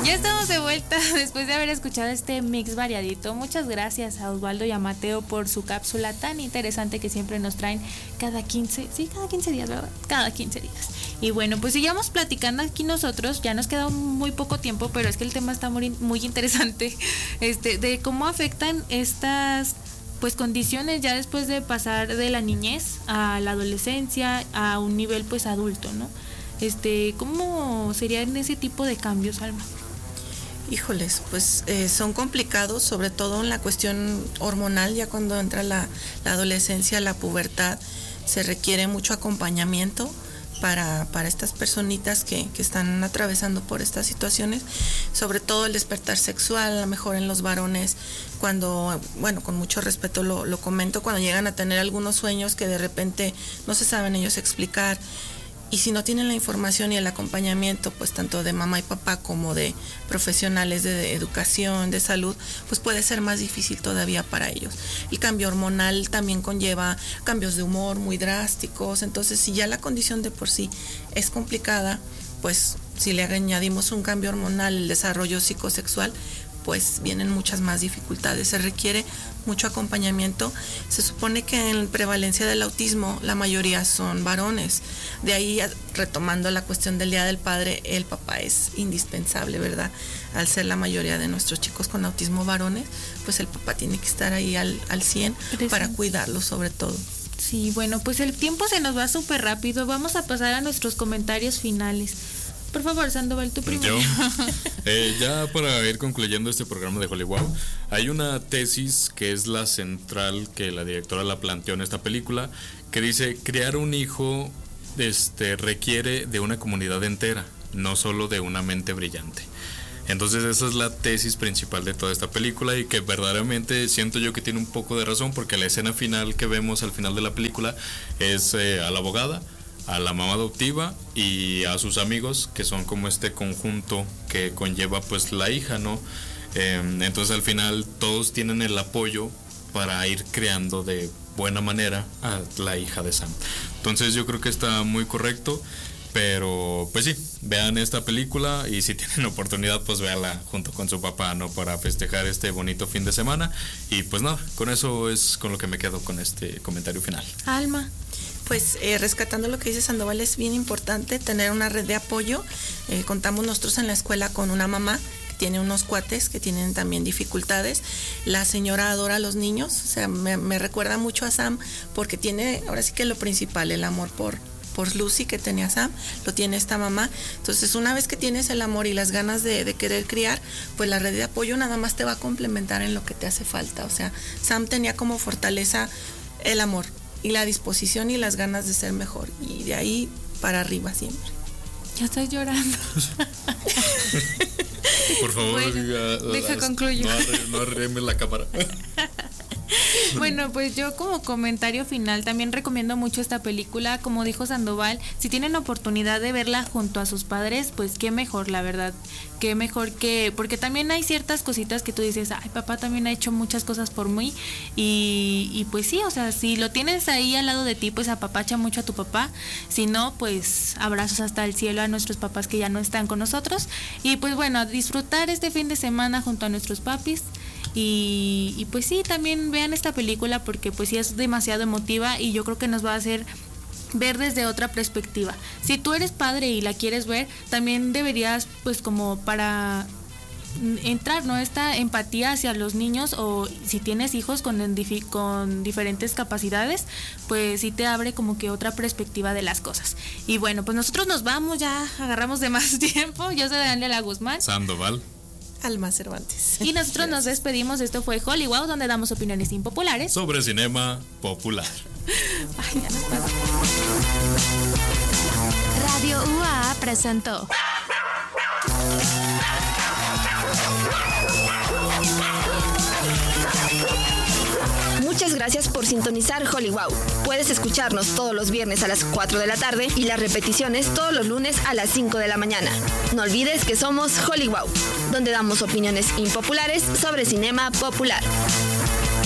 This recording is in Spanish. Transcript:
Ya estamos de vuelta después de haber escuchado este mix variadito. Muchas gracias a Osvaldo y a Mateo por su cápsula tan interesante que siempre nos traen cada 15 días, ¿verdad? Cada 15 días. Y bueno, pues sigamos platicando aquí nosotros. Ya nos queda muy poco tiempo, pero es que el tema está muy interesante. De cómo afectan estas pues condiciones ya después de pasar de la niñez a la adolescencia a un nivel pues adulto, ¿no? ¿Cómo serían ese tipo de cambios, Alma? Híjoles, pues son complicados, sobre todo en la cuestión hormonal. Ya cuando entra la adolescencia, la pubertad, se requiere mucho acompañamiento para estas personitas que están atravesando por estas situaciones, sobre todo el despertar sexual, a lo mejor en los varones, cuando, bueno, con mucho respeto lo comento, cuando llegan a tener algunos sueños que de repente no se saben ellos explicar. Y si no tienen la información y el acompañamiento, pues tanto de mamá y papá como de profesionales de educación, de salud, pues puede ser más difícil todavía para ellos. El cambio hormonal también conlleva cambios de humor muy drásticos, entonces si ya la condición de por sí es complicada, pues si le añadimos un cambio hormonal, el desarrollo psicosexual, pues vienen muchas más dificultades, se requiere mucho acompañamiento. Se supone que en prevalencia del autismo la mayoría son varones, de ahí retomando la cuestión del Día del Padre, el papá es indispensable, ¿verdad? Al ser la mayoría de nuestros chicos con autismo varones, pues el papá tiene que estar ahí al 100 para cuidarlos sobre todo. Sí, bueno, pues el tiempo se nos va súper rápido, vamos a pasar a nuestros comentarios finales. Por favor, Sandoval, tú primero. Ya para ir concluyendo este programa de Hollywood, hay una tesis que es la central que la directora la planteó en esta película, que dice: criar un hijo requiere de una comunidad entera, no solo de una mente brillante. Entonces esa es la tesis principal de toda esta película, y que verdaderamente siento yo que tiene un poco de razón, porque la escena final que vemos al final de la película es a la abogada, a la mamá adoptiva y a sus amigos, que son como este conjunto que conlleva pues la hija, ¿no? Entonces al final todos tienen el apoyo para ir creando de buena manera a la hija de Sam. Entonces yo creo que está muy correcto, pero pues sí, vean esta película y si tienen oportunidad pues véanla junto con su papá, ¿no? Para festejar este bonito fin de semana. Y pues nada, con eso es con lo que me quedo con este comentario final. Alma. Pues rescatando lo que dice Sandoval, es bien importante tener una red de apoyo. Contamos nosotros en la escuela con una mamá que tiene unos cuates que tienen también dificultades. La señora adora a los niños, o sea, me recuerda mucho a Sam, porque tiene, ahora sí que lo principal, el amor por Lucy que tenía Sam, lo tiene esta mamá. Entonces una vez que tienes el amor y las ganas de querer criar, pues la red de apoyo nada más te va a complementar en lo que te hace falta. O sea, Sam tenía como fortaleza el amor y la disposición y las ganas de ser mejor, y de ahí para arriba siempre. Ya estás llorando. Por favor, bueno, deja concluyo. No arremes la cámara. Bueno, pues yo como comentario final también recomiendo mucho esta película. Como dijo Sandoval, si tienen oportunidad de verla junto a sus padres, pues qué mejor, la verdad. Qué mejor que... Porque también hay ciertas cositas que tú dices, ay, papá también ha hecho muchas cosas por mí. Y pues sí, o sea, si lo tienes ahí al lado de ti, pues apapacha mucho a tu papá. Si no, pues abrazos hasta el cielo a nuestros papás que ya no están con nosotros. Y pues bueno, a disfrutar este fin de semana junto a nuestros papis. Y pues sí, también vean esta película, porque pues sí es demasiado emotiva y yo creo que nos va a hacer ver desde otra perspectiva. Si tú eres padre y la quieres ver, también deberías, pues como para entrar, ¿no? Esta empatía hacia los niños, o si tienes hijos con diferentes capacidades, pues sí te abre como que otra perspectiva de las cosas. Y bueno, pues nosotros nos vamos, ya agarramos de más tiempo. Yo soy Daniela Guzmán. Sandoval. Alma Cervantes. Y nosotros nos despedimos. Esto fue Hollywood, donde damos opiniones impopulares sobre cinema popular. Ay, ya nos pasa. Radio UA presentó Muchas gracias por sintonizar Hollywood. Puedes escucharnos todos los viernes a las 4 de la tarde y las repeticiones todos los lunes a las 5 de la mañana. No olvides que somos Hollywood, donde damos opiniones impopulares sobre cinema popular.